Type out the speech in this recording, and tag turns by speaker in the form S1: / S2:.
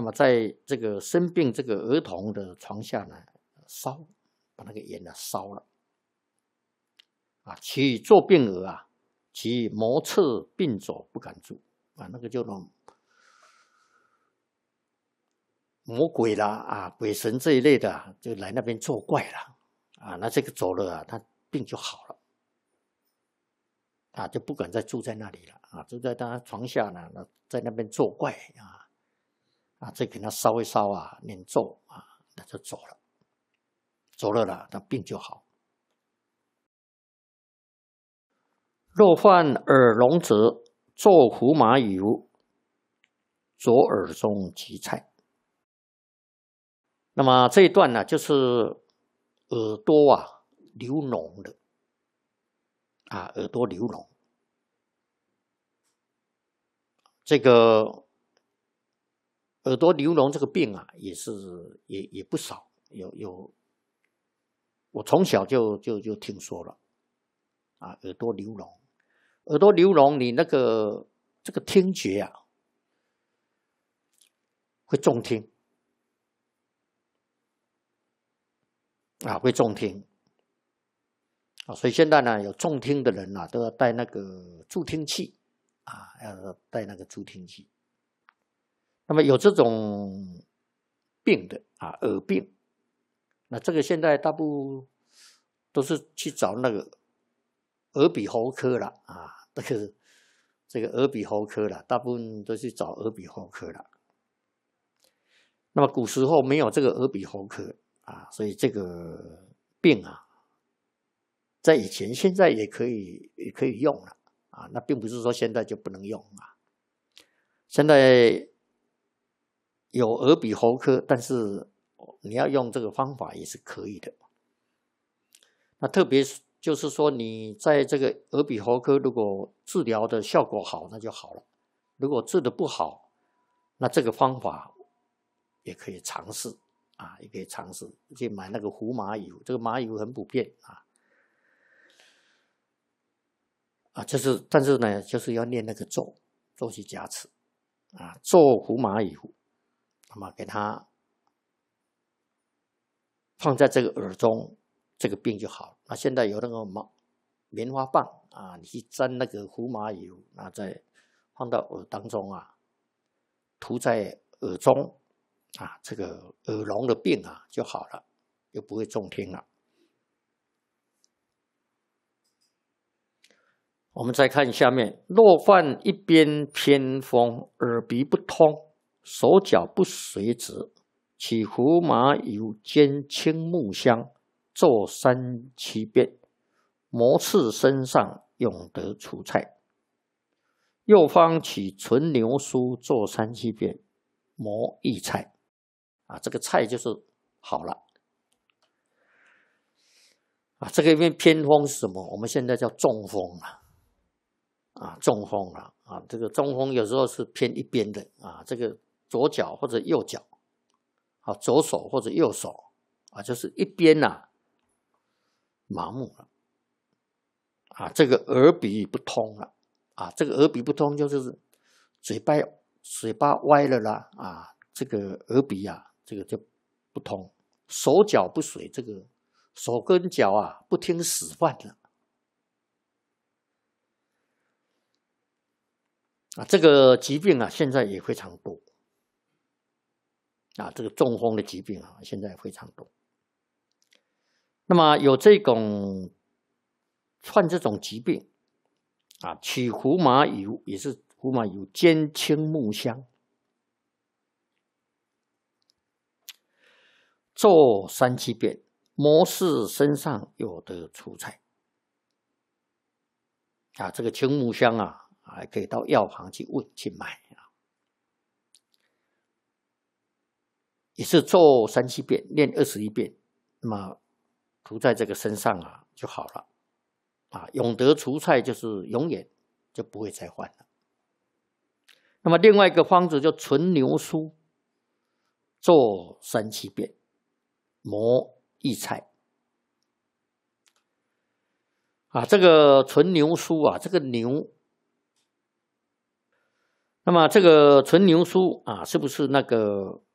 S1: 么在这个生病这个儿童的床下呢，烧，把那个盐呢烧了。其作病儿啊，其谋侧病走不敢住那个就那种魔鬼啦鬼神这一类的就来那边作怪了那这个走了他病就好了就不敢再住在那里了就在他床下呢，在那边作怪再给他烧一烧念咒他就走了，走了他病就好。若患耳聋者，作胡麻油，左耳中即菜。那么这一段呢，就是耳朵流脓的耳朵流脓。这个耳朵流脓这个病也不少，有我从小就听说了耳朵流脓。耳朵流脓，你这个听觉会重听会重听所以现在呢，有重听的人都要带那个助听器要带那个助听器。那么有这种病的耳病，那这个现在大部分都是去找那个耳鼻喉科了这个耳鼻喉科了，大部分都是找耳鼻喉科了。那么古时候没有这个耳鼻喉科所以这个病在以前现在也可以用了那并不是说现在就不能用现在有耳鼻喉科，但是你要用这个方法也是可以的。那特别就是说你在这个耳鼻喉科如果治疗的效果好，那就好了。如果治的不好，那这个方法也可以尝试也可以尝试去买那个胡麻油，这个麻油很普遍但是呢，就是要念那个咒去加持咒胡麻油，那么给它放在这个耳中，这个病就好。那现在有那个棉花棒你去沾那个胡麻油，再放到耳当中涂在耳中这个耳聋的病就好了，就不会重听了。我们再看下面，若患一边偏风，耳鼻不通，手脚不随者，取胡麻油兼青木香，做3、7遍，磨刺身上，永得除菜。右方取纯牛酥，做3、7遍，磨益菜这个菜就是好了这个边偏风是什么？我们现在叫中风中风这个中风有时候是偏一边的这个左脚或者右脚左手或者右手就是一边麻木了这个耳鼻不通了这个耳鼻不通就是嘴巴歪了啦这个耳鼻这个就不通，手脚不随，这个手跟脚不听使唤了这个疾病现在也非常多这个中风的疾病现在也非常多。那么有这种患这种疾病取胡麻油，也是胡麻油兼青木香，做3、7遍，磨刺身上，有得除菜这个青木香还可以到药行去问去买也是做3、7遍，念21遍，那么涂在这个身上就好了永得除菜，就是永远就不会再患了。那么另外一个方子就纯牛酥，做3、7遍，磨益菜这个纯牛酥这个牛那么这个纯牛书啊，是不是那个